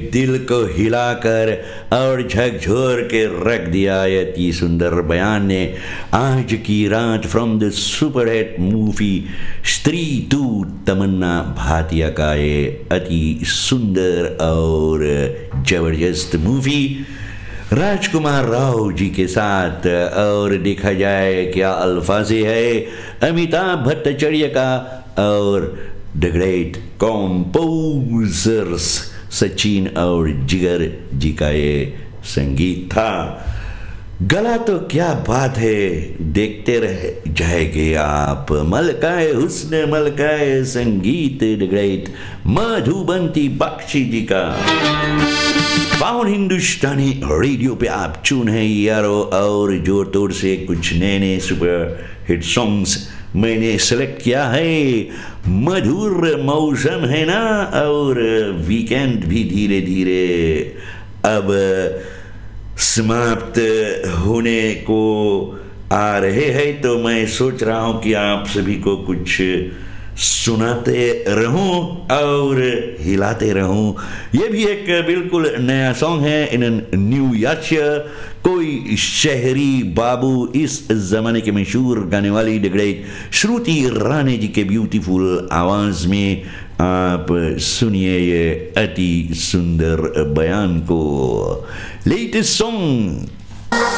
दिल को हिलाकर और झकझोर के रख दिया अति सुंदर बयान ने आज की रात from the super hit movie स्त्री 2 तमन्ना भाटिया का ये अति सुंदर और जबरदस्त मूवी राजकुमार राव जी के साथ। और देखा जाए क्या अल्फाजे है अमिताभ भट्टाचार्य का और द ग्रेट कॉम्पोजर्स सचिन और जिगर जी का ये संगीत था। गला तो क्या बात है, देखते रह जाएंगे आप। मलकाए हुस्न मलकाए संगीत द ग्रेट मधुबंती बख्शी जी का। पावन हिंदुस्तानी रेडियो पे आप चुन है यारो और जोर तोड़ से कुछ नए नए सुपर हिट सॉन्ग्स मैंने सेलेक्ट किया है। मधुर मौसम है ना और वीकेंड भी धीरे धीरे अब समाप्त होने को आ रहे हैं, तो मैं सोच रहा हूं कि आप सभी को कुछ सुनाते रहूं और हिलाते रहूं। ये भी एक बिल्कुल नया सॉन्ग है इन न्यू ईयर। कोई शहरी बाबू इस जमाने के मशहूर गाने वाली द ग्रेट श्रुति राणे जी के ब्यूटीफुल आवाज में आप सुनिए ये अति सुंदर बयान को। Latest song